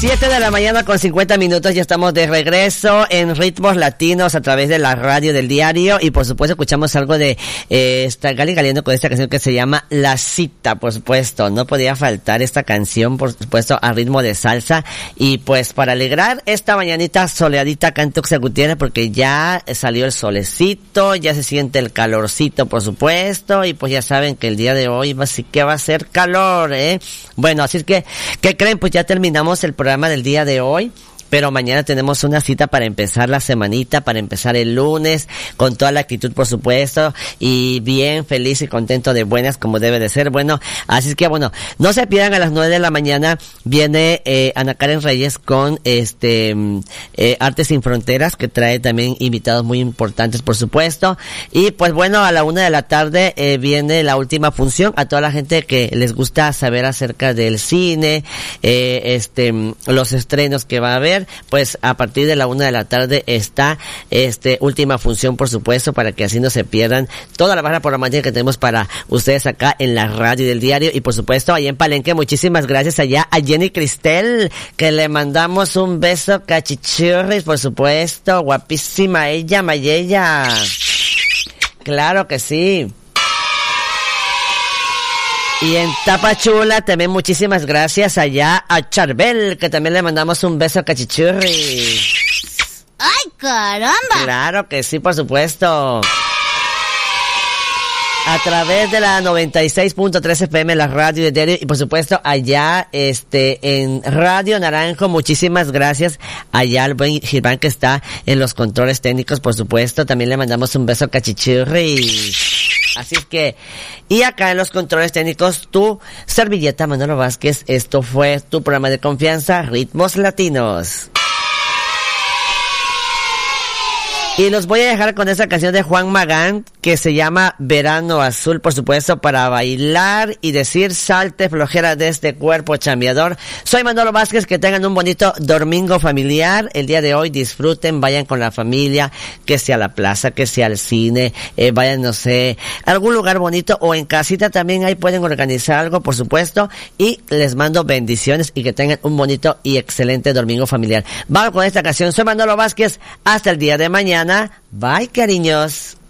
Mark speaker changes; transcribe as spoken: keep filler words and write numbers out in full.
Speaker 1: siete de la mañana con cincuenta minutos, ya estamos de regreso en Ritmos Latinos a través de la radio del diario y por supuesto escuchamos algo de eh, esta Gali Galiano con esta canción que se llama La Cita, por supuesto, no podía faltar esta canción, por supuesto, a ritmo de salsa y pues para alegrar esta mañanita soleadita acá en Tuxtla Gutiérrez porque ya salió el solecito, ya se siente el calorcito, por supuesto, y pues ya saben que el día de hoy va, sí que va a ser calor, eh. Bueno, así es que, ¿qué creen? Pues ya terminamos el programa del día de hoy. Pero mañana tenemos una cita para empezar la semanita, para empezar el lunes, con toda la actitud, por supuesto, y bien feliz y contento de buenas, como debe de ser. Bueno, así es que, bueno, no se pierdan a las nueve de la mañana, viene eh, Ana Karen Reyes con este eh, Artes Sin Fronteras, que trae también invitados muy importantes, por supuesto. Y pues bueno, a la una de la tarde eh, viene la última función. A toda la gente que les gusta saber acerca del cine, eh, este los estrenos que va a haber, pues a partir de la una de la tarde está este última función, por supuesto, para que así no se pierdan toda la barra programática que tenemos para ustedes acá en la radio del diario y por supuesto allá en Palenque. Muchísimas gracias allá a Jenny Cristel, que le mandamos un beso cachichurris, por supuesto, guapísima ella, Mayella. Claro que sí. Y en Tapachula también muchísimas gracias allá a Charbel, que también le mandamos un beso cachichurri.
Speaker 2: ¡Ay, caramba!
Speaker 1: Claro que sí, por supuesto. A través de la noventa y seis punto tres F M, la radio de diario, y por supuesto allá este en Radio Naranjo, muchísimas gracias allá al buen Gilván que está en los controles técnicos, por supuesto, también le mandamos un beso cachichurri. Así es que, y acá en los controles técnicos, tu servilleta Manolo Vázquez, esto fue tu programa de confianza, Ritmos Latinos. Y los voy a dejar con esa canción de Juan Magán que se llama Verano Azul, por supuesto, para bailar y decir salte flojera de este cuerpo chambeador. Soy Manolo Vázquez, que tengan un bonito domingo familiar. El día de hoy disfruten, vayan con la familia, que sea a la plaza, que sea al cine, eh, vayan, no sé, a algún lugar bonito o en casita también ahí pueden organizar algo, por supuesto. Y les mando bendiciones y que tengan un bonito y excelente domingo familiar. Vamos con esta canción. Soy Manolo Vázquez. Hasta el día de mañana. Bye, cariños.